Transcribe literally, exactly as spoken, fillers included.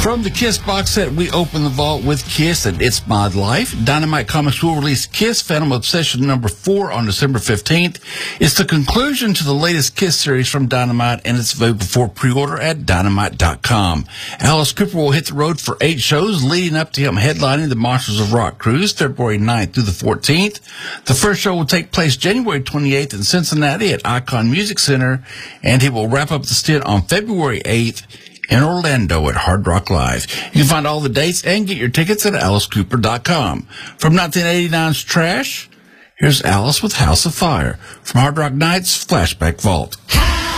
From the Kiss box set, we open the vault with Kiss and It's My Life. Dynamite Comics will release Kiss Phantom Obsession number four on December fifteenth. It's the conclusion to the latest Kiss series from Dynamite, and it's available for pre-order at dynamite dot com. Alice Cooper will hit the road for eight shows leading up to him headlining the Monsters of Rock cruise February ninth through the fourteenth. The first show will take place January twenty-eighth in Cincinnati at Icon Music Center, and he will wrap up the stint on February eighth in Orlando at Hard Rock Live. You can find all the dates and get your tickets at alice cooper dot com. From nineteen eighty-nine's Trash, here's Alice with House of Fire from Hard Rock Nights Flashback Vault.